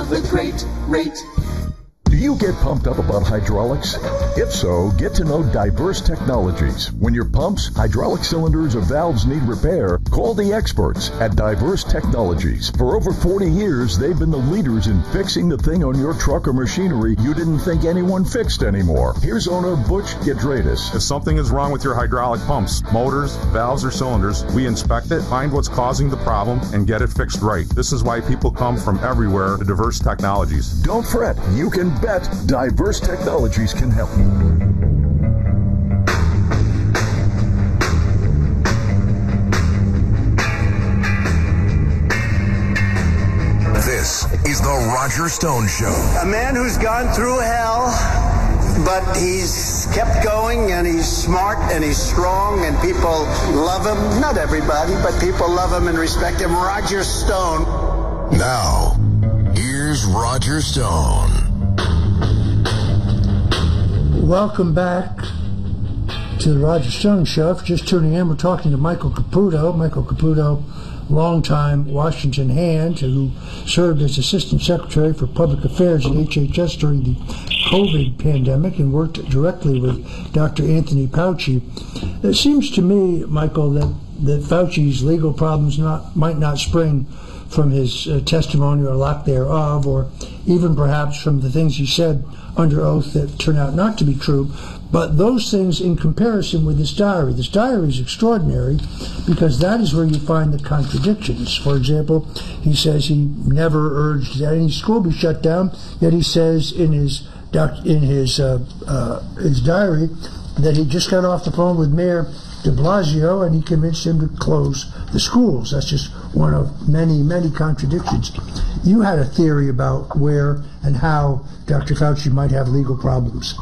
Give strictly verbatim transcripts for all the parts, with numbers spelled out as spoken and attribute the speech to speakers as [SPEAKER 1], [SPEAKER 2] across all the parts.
[SPEAKER 1] the great rate.
[SPEAKER 2] Do you get pumped up about hydraulics? If so, get to know Diverse Technologies. When your pumps, hydraulic cylinders, or valves need repair, call the experts at Diverse Technologies. For over forty years, they've been the leaders in fixing the thing on your truck or machinery you didn't think anyone fixed anymore. Here's owner Butch Gidradis.
[SPEAKER 3] If something is wrong with your hydraulic pumps, motors, valves, or cylinders, we inspect it, find what's causing the problem, and get it fixed right. This is why people come from everywhere to Diverse Technologies.
[SPEAKER 2] Don't fret. You can bet Diverse Technologies can help you.
[SPEAKER 4] This is the Roger Stone Show.
[SPEAKER 5] A man who's gone through hell, but he's kept going, and he's smart, and he's strong, and people love him. Not everybody, but people love him and respect him. Roger Stone.
[SPEAKER 4] Now, here's Roger Stone.
[SPEAKER 6] Welcome back to the Roger Stone Show. If you're just tuning in, we're talking to Michael Caputo. Michael Caputo, longtime Washington hand who served as Assistant Secretary for Public Affairs at H H S during the COVID pandemic and worked directly with Doctor Anthony Fauci. It seems to me, Michael, that, that Fauci's legal problems not might not spring from his uh, testimony or lack thereof, or even perhaps from the things he said under oath that turn out not to be true, but those things in comparison with this diary. This diary is extraordinary because that is where you find the contradictions. For example, he says he never urged that any school be shut down, yet he says in his doc, in his uh, uh, his diary that he just got off the phone with Mayor de Blasio and he convinced him to close the schools. That's just one of many, many contradictions. You had a theory about where and how Doctor Fauci might have legal problems.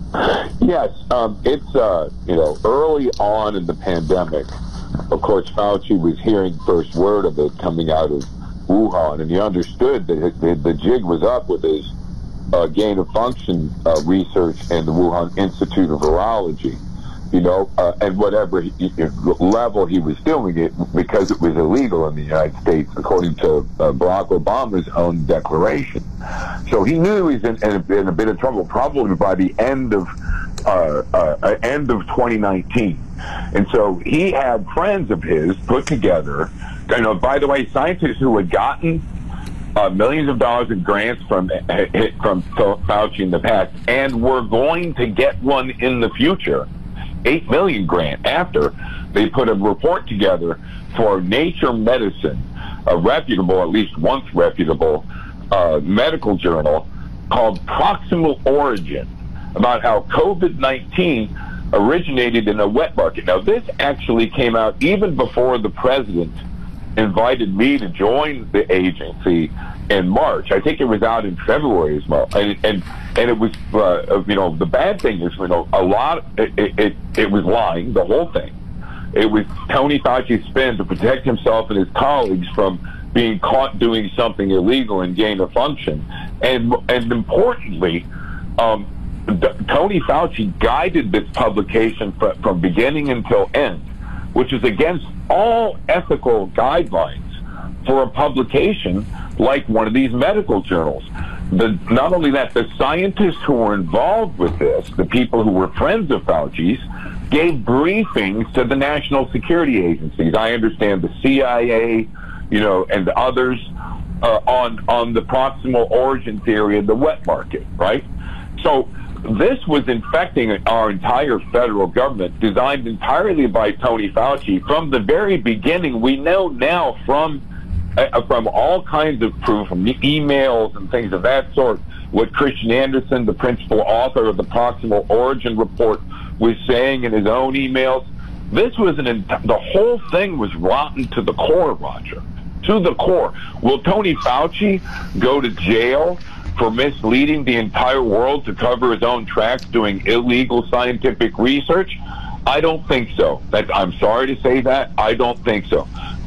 [SPEAKER 7] Yes, um, it's, uh, you know, early on in the pandemic, of course, Fauci was hearing first word of it coming out of Wuhan, and he understood that it, the, the jig was up with his uh, gain of function uh, research and the Wuhan Institute of Virology. You know, uh, and whatever he, level he was doing it, because it was illegal in the United States, according to uh, Barack Obama's own declaration. So he knew he was in, in, a, in a bit of trouble, probably by the end of uh, uh, end of twenty nineteen. And so he had friends of his put together. You know, by the way, scientists who had gotten uh, millions of dollars in grants from from Fauci in the past, and were going to get one in the future. eight million grant after they put a report together for Nature Medicine, a reputable, at least once reputable, uh, medical journal called Proximal Origin, about how COVID nineteen originated in a wet market. Now, this actually came out even before the president invited me to join the agency in March. I think it was out in February as well. And and, and it was, uh, you know, the bad thing is, you know, a lot, it, it, it was lying, the whole thing. It was Tony Fauci's spin to protect himself and his colleagues from being caught doing something illegal in gain of function. And, and importantly, um, Tony Fauci guided this publication from, from beginning until end, which is against all ethical guidelines for a publication like one of these medical journals. The, not only that, the scientists who were involved with this, the people who were friends of Fauci's, gave briefings to the national security agencies. I understand the C I A, you know, and others uh, on on the proximal origin theory of the wet market, right? So this was infecting our entire federal government, designed entirely by Tony Fauci. From the very beginning, we know now from uh, from all kinds of proof, from the emails and things of that sort, what Christian Anderson, the principal author of the Proximal Origin Report, was saying in his own emails. This was an ent- the whole thing was rotten to the core, Roger, to the core. Will Tony Fauci go to jail for misleading the entire world to cover his own tracks doing illegal scientific research? I don't think so. That, I'm sorry to say that. I don't think so.